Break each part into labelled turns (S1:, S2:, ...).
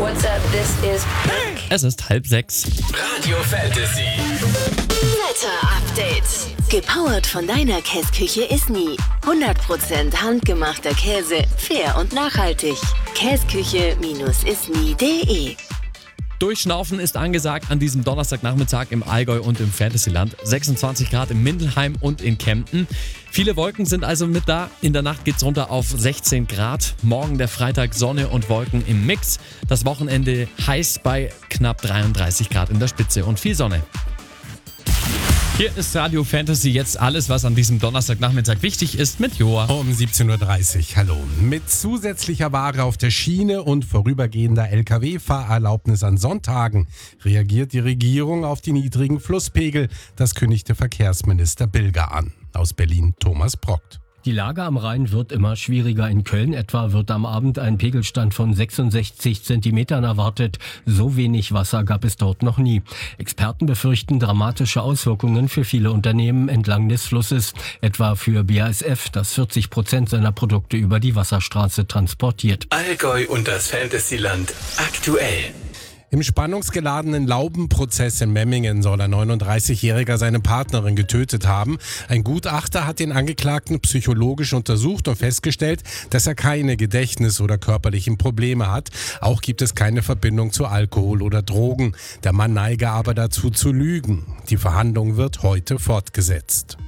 S1: WhatsApp, this is
S2: Es ist 5:30.
S3: Radio Fantasy.
S4: Wetter Update. Gepowert von deiner Käsküche Isny. 100% handgemachter Käse, fair und nachhaltig. Käsküche-isny.de.
S2: Durchschnaufen ist angesagt an diesem Donnerstagnachmittag im Allgäu und im Fantasyland. 26 Grad in Mindelheim und in Kempten. Viele Wolken sind also mit da. In der Nacht geht's runter auf 16 Grad. Morgen der Freitag Sonne und Wolken im Mix. Das Wochenende heiß bei knapp 33 Grad in der Spitze und viel Sonne. Hier ist Radio Fantasy, jetzt alles, was an diesem Donnerstagnachmittag wichtig ist, mit Joa.
S5: Um 17.30 Uhr, hallo. Mit zusätzlicher Ware auf der Schiene und vorübergehender Lkw-Fahrerlaubnis an Sonntagen reagiert die Regierung auf die niedrigen Flusspegel. Das kündigte Verkehrsminister Bilger an. Aus Berlin Thomas Brockt.
S6: Die Lage am Rhein wird immer schwieriger. In Köln etwa wird am Abend ein Pegelstand von 66 Zentimetern erwartet. So wenig Wasser gab es dort noch nie. Experten befürchten dramatische Auswirkungen für viele Unternehmen entlang des Flusses. Etwa für BASF, das 40% seiner Produkte über die Wasserstraße transportiert.
S3: Allgäu und das Fantasyland aktuell.
S5: Im spannungsgeladenen Laubenprozess in Memmingen soll ein 39-Jähriger seine Partnerin getötet haben. Ein Gutachter hat den Angeklagten psychologisch untersucht und festgestellt, dass er keine Gedächtnis- oder körperlichen Probleme hat. Auch gibt es keine Verbindung zu Alkohol oder Drogen. Der Mann neige aber dazu zu lügen. Die Verhandlung wird heute fortgesetzt.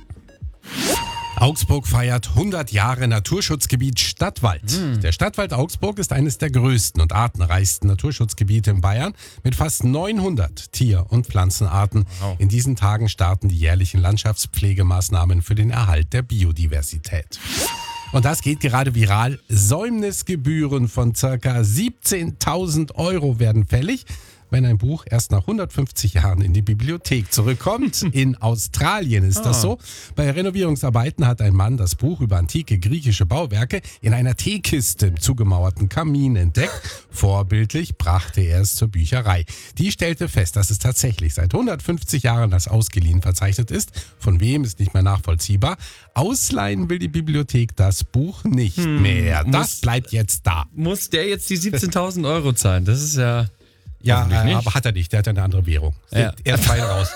S5: Augsburg feiert 100 Jahre Naturschutzgebiet Stadtwald. Der Stadtwald Augsburg ist eines der größten und artenreichsten Naturschutzgebiete in Bayern mit fast 900 Tier- und Pflanzenarten.
S2: Wow.
S5: In diesen Tagen starten die jährlichen Landschaftspflegemaßnahmen für den Erhalt der Biodiversität. Und das geht gerade viral. Säumnisgebühren von ca. 17.000 € werden fällig, wenn ein Buch erst nach 150 Jahren in die Bibliothek zurückkommt. In Australien ist das so. Bei Renovierungsarbeiten hat ein Mann das Buch über antike griechische Bauwerke in einer Teekiste im zugemauerten Kamin entdeckt. Vorbildlich brachte er es zur Bücherei. Die stellte fest, dass es tatsächlich seit 150 Jahren als ausgeliehen verzeichnet ist. Von wem ist nicht mehr nachvollziehbar. Ausleihen will die Bibliothek das Buch nicht mehr. Das bleibt jetzt da.
S2: Muss der jetzt die 17.000 € zahlen? Das ist ja...
S5: Ja,
S2: nicht.
S5: aber hat er nicht. Der hat eine andere Währung.
S2: Ja.
S5: Er ist fein raus.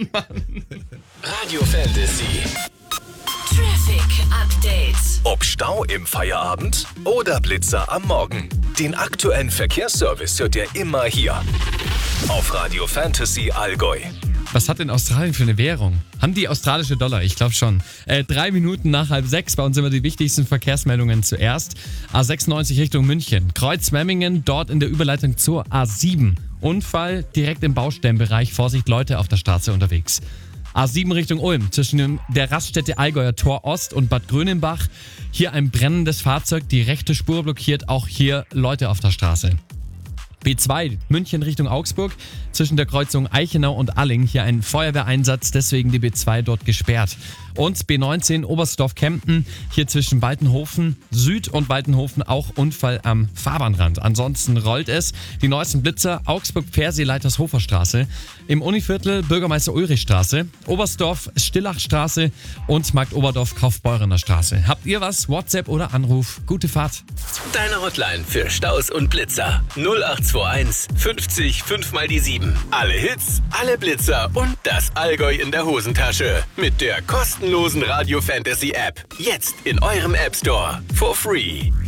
S3: Radio Fantasy.
S4: Traffic Update.
S3: Ob Stau im Feierabend oder Blitzer am Morgen. Den aktuellen Verkehrsservice hört ihr immer hier. Auf Radio Fantasy Allgäu.
S2: Was hat denn Australien für eine Währung? Haben die australische Dollar? Ich glaube schon. 3 Minuten nach 5:30 bei uns immer die wichtigsten Verkehrsmeldungen zuerst. A96 Richtung München. Kreuz Memmingen, dort in der Überleitung zur A7. Unfall direkt im Baustellenbereich. Vorsicht, Leute auf der Straße unterwegs. A7 Richtung Ulm, zwischen der Raststätte Allgäuer Tor Ost und Bad Grönenbach. Hier ein brennendes Fahrzeug, die rechte Spur blockiert, auch hier Leute auf der Straße. B2 München Richtung Augsburg, zwischen der Kreuzung Eichenau und Alling. Hier ein Feuerwehreinsatz, deswegen die B2 dort gesperrt. Und B19 Oberstdorf-Kempten, hier zwischen Waltenhofen Süd und Waltenhofen auch Unfall am Fahrbahnrand. Ansonsten rollt es. Die neuesten Blitzer Augsburg-Pfersee Leitershofer Straße, im Univiertel Bürgermeister-Ulrich-Straße, Oberstdorf Stillachstraße und Marktoberdorf Kaufbeurener Straße. Habt ihr was? WhatsApp oder Anruf? Gute Fahrt.
S3: Deine Hotline für Staus und Blitzer. 0821 50 5 mal die 7. Alle Hits, alle Blitzer und das Allgäu in der Hosentasche. Mit der kostenlosen Radio Fantasy App. Jetzt in eurem App Store. For free.